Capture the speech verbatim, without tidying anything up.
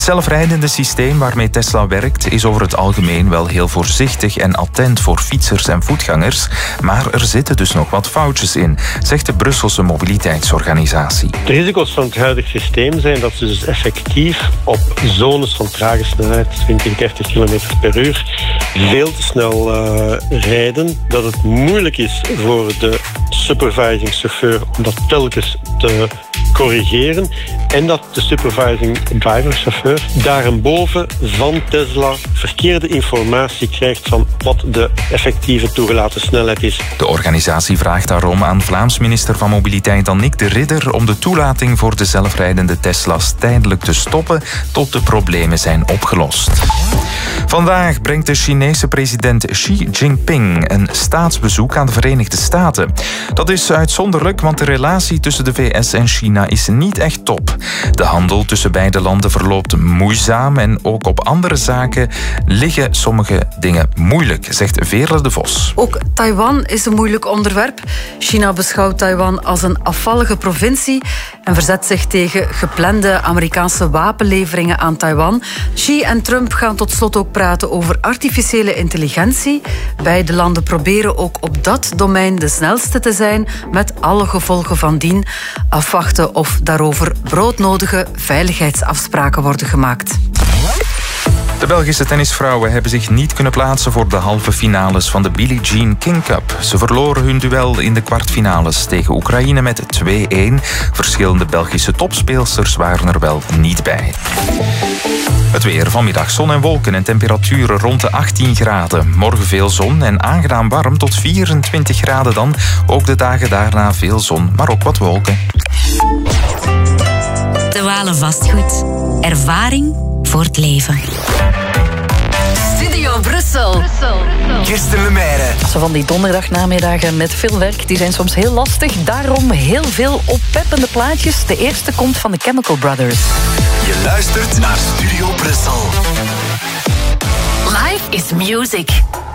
Het zelfrijdende systeem waarmee Tesla werkt is over het algemeen wel heel voorzichtig en attent voor fietsers en voetgangers, maar er zitten dus nog wat foutjes in, zegt de Brusselse mobiliteitsorganisatie. De risico's van het huidige systeem zijn dat ze dus effectief op zones van trage snelheid, twintig, dertig kilometer per uur, veel te snel uh, rijden. Dat het moeilijk is voor de supervising chauffeur om dat telkens te corrigeren en dat de supervising driver chauffeur daarboven van Tesla verkeerde informatie krijgt van wat de effectieve toegelaten snelheid is. De organisatie vraagt daarom aan Vlaams minister van Mobiliteit Annick de Ridder om de toelating voor de zelfrijdende Tesla's tijdelijk te stoppen tot de problemen zijn opgelost. Vandaag brengt de Chinese president Xi Jinping een staatsbezoek aan de Verenigde Staten. Dat is uitzonderlijk, want de relatie tussen de V S en China is niet echt top. De handel tussen beide landen verloopt moeizaam en ook op andere zaken liggen sommige dingen moeilijk, zegt Veerle de Vos. Ook Taiwan is een moeilijk onderwerp. China beschouwt Taiwan als een afvallige provincie en verzet zich tegen geplande Amerikaanse wapenleveringen aan Taiwan. Xi en Trump gaan tot slot ook praten over artificiële intelligentie. Beide landen proberen ook op dat domein de snelste te zijn, met alle gevolgen van dien. Afwachten of daarover broodnodige veiligheidsafspraken worden gemaakt. De Belgische tennisvrouwen hebben zich niet kunnen plaatsen voor de halve finales van de Billie Jean King Cup. Ze verloren hun duel in de kwartfinales tegen Oekraïne met twee-een. Verschillende Belgische topspeelsters waren er wel niet bij. Het weer, vanmiddag zon en wolken en temperaturen rond de achttien graden. Morgen veel zon en aangenaam warm tot vierentwintig graden dan. Ook de dagen daarna veel zon, maar ook wat wolken. De Walen Vastgoed. Ervaring voor het leven. Studio Brussel. Brussel. Kirsten Lemaire. Zo van die donderdagnamiddagen met veel werk, die zijn soms heel lastig. Daarom heel veel oppeppende plaatjes. De eerste komt van de Chemical Brothers. Je luistert naar Studio Brussel. Life is music.